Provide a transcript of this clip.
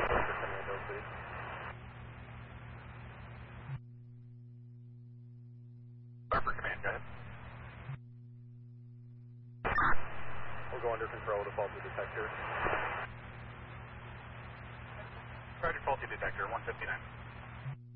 Harper Command, go ahead. We'll go under control to faulty detector. Roger, faulty detector, 159.